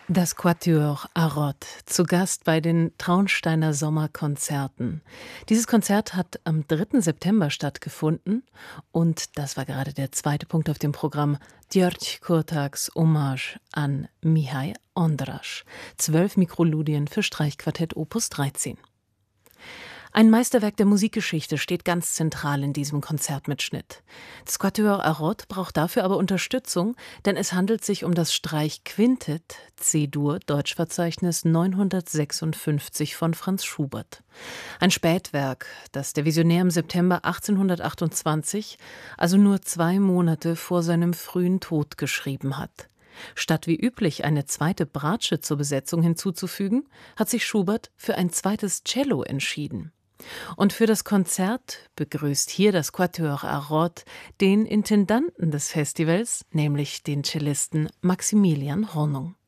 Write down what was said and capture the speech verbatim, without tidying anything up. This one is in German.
Das Quatuor Arrot, zu Gast bei den Traunsteiner Sommerkonzerten. Dieses Konzert hat am dritten September stattgefunden und das war gerade der zweite Punkt auf dem Programm, György Kurtágs Hommage an Mihai András. Zwölf Mikroludien für Streichquartett Opus dreizehn. Ein Meisterwerk der Musikgeschichte steht ganz zentral in diesem Konzertmitschnitt. Das Quatuor Arrot braucht dafür aber Unterstützung, denn es handelt sich um das Streichquintett C-Dur Deutschverzeichnis neunhundertsechsundfünfzig von Franz Schubert. Ein Spätwerk, das der Visionär im September achtzehnhundertachtundzwanzig, also nur zwei Monate vor seinem frühen Tod, geschrieben hat. Statt wie üblich eine zweite Bratsche zur Besetzung hinzuzufügen, hat sich Schubert für ein zweites Cello entschieden. Und für das Konzert begrüßt hier das Quatuor Arrot den Intendanten des Festivals, nämlich den Cellisten Maximilian Hornung.